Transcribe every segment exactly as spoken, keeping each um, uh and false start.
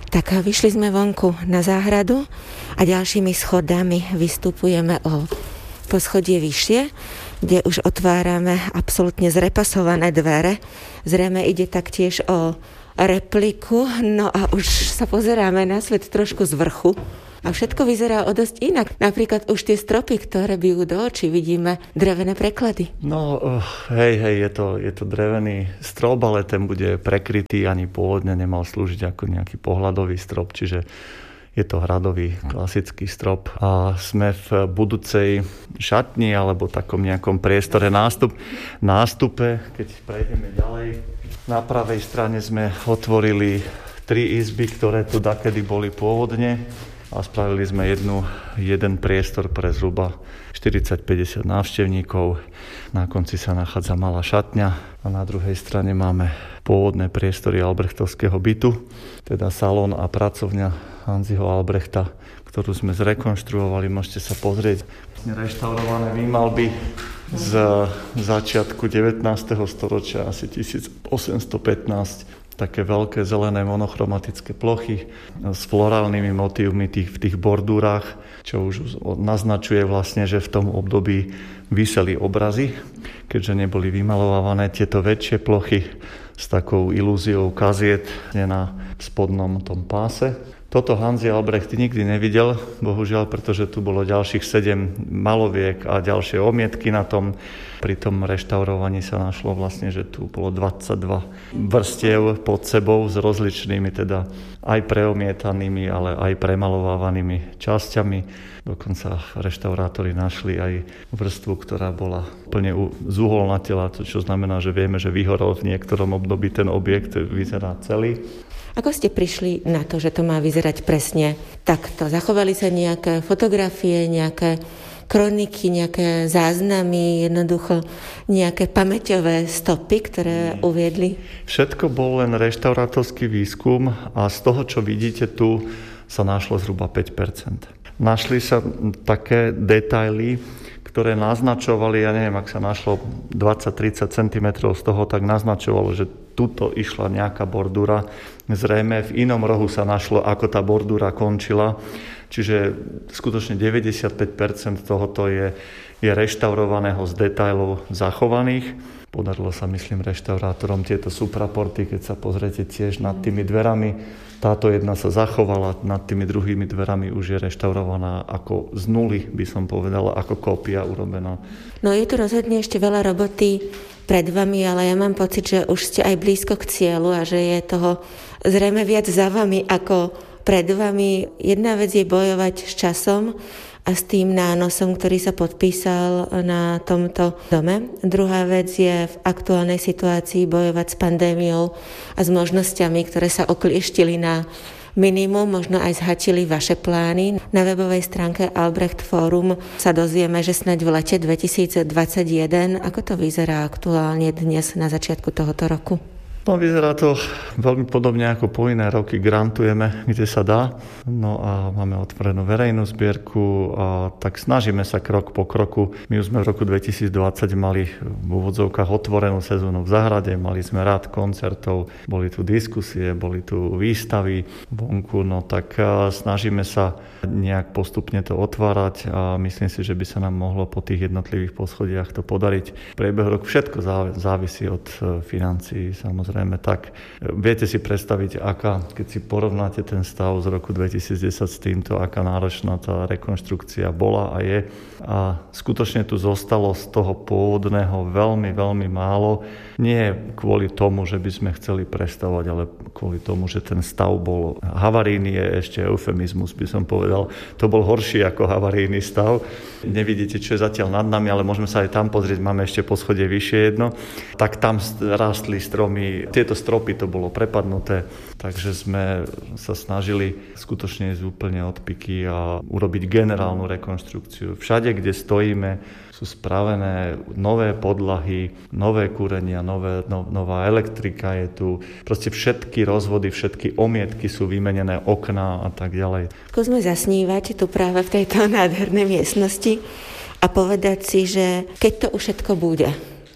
Tak vyšli sme vonku na záhradu a ďalšími schodami vystupujeme o poschodie vyššie, kde už otvárame absolútne zrepasované dvere. Zrejme ide taktiež o repliku, no a už sa pozeráme na svet trošku z vrchu. A všetko vyzerá o dosť inak. Napríklad už tie stropy, ktoré bijú do očí, vidíme drevené preklady. No, hej, hej, je to, je to drevený strop, ale ten bude prekrytý, ani pôvodne nemal slúžiť ako nejaký pohľadový strop, čiže je to hradový klasický strop. A sme v budúcej šatni alebo takom nejakom priestore nástup, nástupe, keď prejdeme ďalej. Na pravej strane sme otvorili tri izby, ktoré tu dakedy boli pôvodne. A spravili sme jednu, jeden priestor pre zhruba štyridsať päťdesiat návštevníkov. Na konci sa nachádza malá šatňa a na druhej strane máme pôvodné priestory Albrechtovského bytu, teda salón a pracovňa Hanziho Albrechta, ktorú sme zrekonštruovali. Môžete sa pozrieť reštaurované výmalby z začiatku devätnásteho storočia, asi tisícosemstopätnásť. Také veľké zelené monochromatické plochy s florálnymi motívmi tých, v tých bordúrach, čo už naznačuje vlastne, že v tom období viseli obrazy, keďže neboli vymalovávané tieto väčšie plochy s takou ilúziou kaziet na spodnom tom páse. Toto Hanzi Albrecht nikdy nevidel, bohužiaľ, pretože tu bolo ďalších sedem maloviek a ďalšie omietky na tom. Pri tom reštaurovaní sa našlo vlastne, že tu bolo dvadsaťdva vrstiev pod sebou s rozličnými, teda aj preomietanými, ale aj premalovávanými časťami. Dokonca reštaurátori našli aj vrstvu, ktorá bola plne zúholnatela, čo znamená, že vieme, že vyhorol v niektorom období ten objekt, vyzerá celý. Ako ste prišli na to, že to má vyzerať presne takto? Zachovali sa nejaké fotografie, nejaké kroniky, nejaké záznamy, jednoducho nejaké pamäťové stopy, ktoré uviedli? Všetko bol len reštaurátorský výskum a z toho, čo vidíte tu, sa našlo zhruba päť percent. Našli sa také detaily, ktoré naznačovali, ja neviem, ak sa našlo dvadsať tridsať centimetrov z toho, tak naznačovalo, že tuto išla nejaká bordúra. Zrejme v inom rohu sa našlo, ako tá bordúra končila. Čiže skutočne deväťdesiatpäť percent tohoto je, je reštaurovaného z detailov zachovaných. Podarilo sa, myslím, reštaurátorom tieto supraporty, keď sa pozriete tiež nad tými dverami. Táto jedna sa zachovala, nad tými druhými dverami už je reštaurovaná ako z nuly, by som povedala, ako kópia urobená. No je tu rozhodne ešte veľa roboty pred vami, ale ja mám pocit, že už ste aj blízko k cieľu a že je toho zrejme viac za vami ako pred vami. Jedna vec je bojovať s časom a s tým nánosom, ktorý sa podpísal na tomto dome. Druhá vec je v aktuálnej situácii bojovať s pandémiou a s možnosťami, ktoré sa oklieštili na minimum, možno aj zhatili vaše plány. Na webovej stránke Albrecht Forum sa dozvieme, že snáď v lete dvetisícdvadsaťjeden. Ako to vyzerá aktuálne dnes na začiatku tohoto roku? No, vyzerá to veľmi podobne ako po iné roky. Grantujeme, kde sa dá. No a máme otvorenú verejnú zbierku a tak snažíme sa krok po kroku. My už sme v roku dvetisícdvadsať mali v úvodzovkách otvorenú sezónu v záhrade, mali sme rád koncertov, boli tu diskusie, boli tu výstavy vonku, no tak snažíme sa nejak postupne to otvárať a myslím si, že by sa nám mohlo po tých jednotlivých poschodiach to podariť. Priebehu roku všetko závisí od financií, samozrejme. Tak viete si predstaviť, aká, keď si porovnáte ten stav z roku dvetisícdesať s týmto, aká náročná tá rekonštrukcia bola a je. A skutočne tu zostalo z toho pôvodného veľmi, veľmi málo. Nie kvôli tomu, že by sme chceli prestavovať, ale kvôli tomu, že ten stav bol havarijný, je ešte eufemizmus, by som povedal. To bol horší ako havarijný stav. Nevidíte, čo je zatiaľ nad nami, ale môžeme sa aj tam pozrieť, máme ešte poschodie vyššie jedno. Tak tam rástli stromy, tieto stropy to bolo prepadnuté, takže sme sa snažili skutočne ísť úplne od piky a urobiť generálnu rekonštrukciu. Všade, kde stojíme, sú spravené nové podlahy, nové kúrenia, nové, no, nová elektrika je tu. Proste všetky rozvody, všetky omietky sú vymenené, okná a tak ďalej. Skúsme zasnívať tu práve v tejto nádhernej miestnosti a povedať si, že keď to už všetko bude,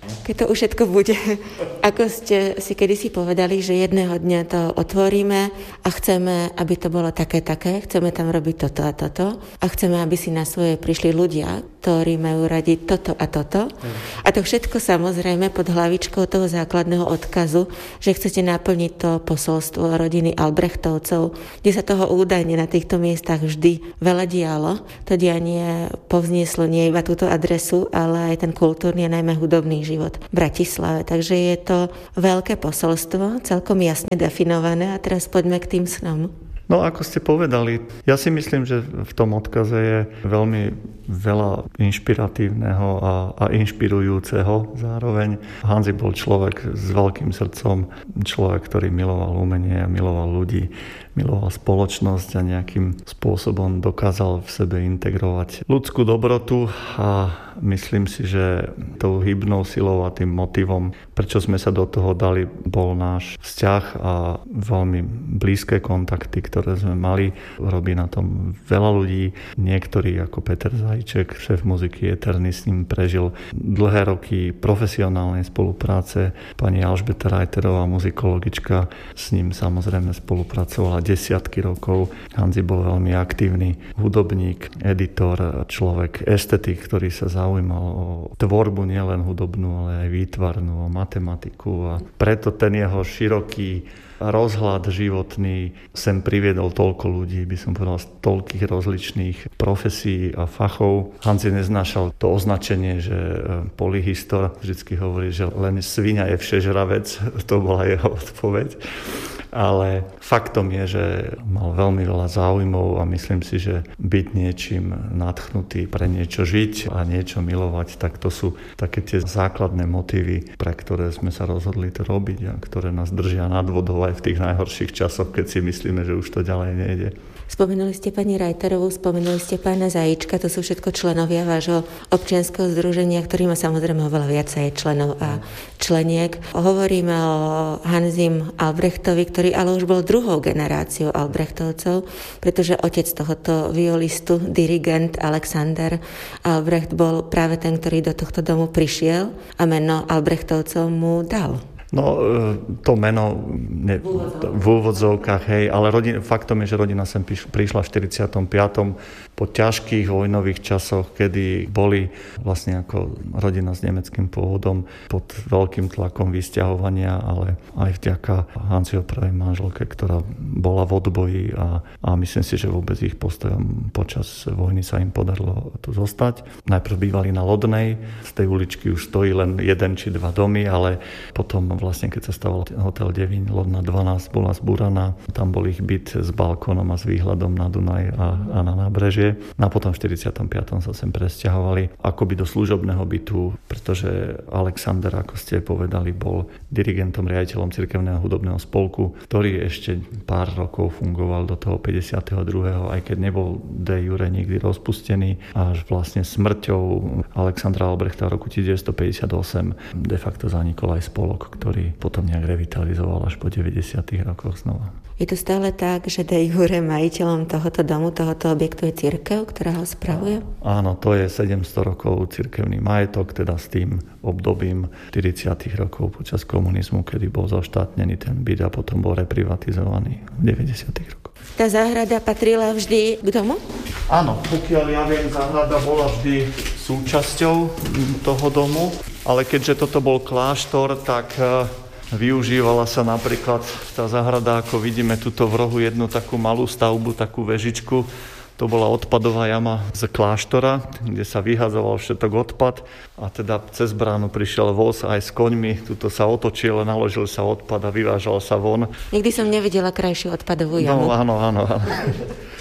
Keď to už všetko bude. Ako ste si kedysi povedali, že jedného dňa to otvoríme a chceme, aby to bolo také, také, chceme tam robiť toto a toto a chceme, aby si na svoje prišli ľudia, ktorí majú radi toto a toto. A to všetko samozrejme pod hlavičkou toho základného odkazu, že chcete naplniť to posolstvo rodiny Albrechtovcov, kde sa toho údajne na týchto miestach vždy veľa dialo. To dianie povznieslo nie iba túto adresu, ale aj ten kultúrny a najmä hudobný život v Bratislave. Takže je to veľké posolstvo, celkom jasne definované a teraz poďme k tým snom. No ako ste povedali, ja si myslím, že v tom odkaze je veľmi veľa inšpiratívneho a, a inšpirujúceho zároveň. Hanzi bol človek s veľkým srdcom, človek, ktorý miloval umenie a miloval ľudí, miloval spoločnosť a nejakým spôsobom dokázal v sebe integrovať ľudskú dobrotu a myslím si, že tou hybnou silou a tým motivom, prečo sme sa do toho dali, bol náš vzťah a veľmi blízke kontakty, ktoré sme mali. Robí na tom veľa ľudí. Niektorí ako Peter Zajíček, šéf muziky Eterny, s ním prežil dlhé roky profesionálnej spolupráce. Pani Alžbeta Reiterová, muzikologička, s ním samozrejme spolupracovala desiatky rokov. Hanzi bol veľmi aktívny hudobník, editor, človek, estetik, ktorý sa zaujímal o tvorbu nielen hudobnú, ale aj výtvarnú, o matematiku a preto ten jeho široký rozhľad životný sem priviedol toľko ľudí, by som povedal, z toľkých rozličných profesí a fachov. Hanzi neznášal to označenie, že polyhistor, vždycky hovorí, že len sviňa je všežravec, to bola jeho odpoveď. Ale faktom je, že mal veľmi veľa záujmov a myslím si, že byť niečím nadchnutý, pre niečo žiť a niečo milovať, tak to sú také tie základné motívy, pre ktoré sme sa rozhodli to robiť a ktoré nás držia nad vodou aj v tých najhorších časoch, keď si myslíme, že už to ďalej nejde. Spomenuli ste pani Reiterovú, spomenuli ste pána Zajíčka, to sú všetko členovia vášho občianskeho združenia, ktorý má samozrejme oveľa viacej členov a členiek. Hovoríme o Hanzim Albrechtovi, ktorý ale už bol druhou generáciou Albrechtovcov, pretože otec tohoto violistu, dirigent Alexander Albrecht bol práve ten, ktorý do tohto domu prišiel a meno Albrechtovcov mu dal. No, to meno ne, v úvodzovkách, hej, ale rodin, faktom je, že rodina sem prišla v štyridsiatom piatom po ťažkých vojnových časoch, kedy boli vlastne ako rodina s nemeckým pôvodom pod veľkým tlakom vysťahovania, ale aj vďaka Hanziho prvej manželke, ktorá bola v odboji a, a myslím si, že vôbec ich postojom počas vojny sa im podarilo tu zostať. Najprv bývali na Lodnej, z tej uličky už stojí len jeden či dva domy, ale potom vlastne keď sa stával hotel Devín, Lodná dvanásť bola zbúraná, tam bol ich byt s balkónom a s výhľadom na Dunaj a, a na nábrežie. A potom v štyridsiatom piatom sa sem presťahovali akoby do služobného bytu, pretože Alexander, ako ste povedali, bol dirigentom, riaditeľom cirkevného hudobného spolku, ktorý ešte pár rokov fungoval do toho päťdesiateho druhého aj keď nebol de jure nikdy rozpustený, až vlastne smrťou Alexandra Albrechta v roku devätnásťstopäťdesiatosem de facto zanikol aj spolok, ktorý potom nejak revitalizoval až po deväťdesiatych rokoch znova. Je to stále tak, že de jure majiteľom tohoto domu, tohoto objektu je cirkev, ktorá ho spravuje? Áno, to je sedemsto rokov cirkevný majetok, teda s tým obdobím štyridsiatych rokov počas komunizmu, kedy bol zoštátnený ten byt a potom bol reprivatizovaný v deväťdesiatych rokoch. Tá záhrada patrila vždy k domu? Áno, pokiaľ ja viem, záhrada bola vždy súčasťou toho domu, ale keďže toto bol kláštor, tak využívala sa napríklad tá záhrada, ako vidíme tuto v rohu, jednu takú malú stavbu, takú vežičku. To bola odpadová jama z kláštora, kde sa vyhazoval všetok odpad a teda cez bránu prišiel voz aj s koňmi. Tuto sa otočil, naložil sa odpad a vyvážal sa von. Nikdy som nevidela krajšiu odpadovú jamu. No áno, áno, áno.